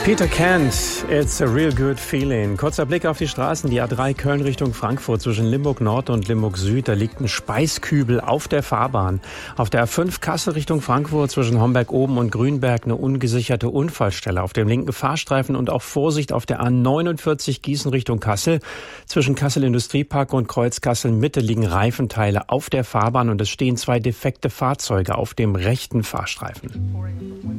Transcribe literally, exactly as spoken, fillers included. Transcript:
Peter Kent, it's a real good feeling. Kurzer Blick auf die Straßen, die A drei Köln Richtung Frankfurt zwischen Limburg Nord und Limburg Süd. Da liegt ein Speiskübel auf der Fahrbahn. Auf der A fünf Kassel Richtung Frankfurt zwischen Homberg oben und Grünberg eine ungesicherte Unfallstelle auf dem linken Fahrstreifen und auch Vorsicht auf der A neunundvierzig Gießen Richtung Kassel. Zwischen Kassel Industriepark und Kreuz Kassel Mitte liegen Reifenteile auf der Fahrbahn und es stehen zwei defekte Fahrzeuge auf dem rechten Fahrstreifen.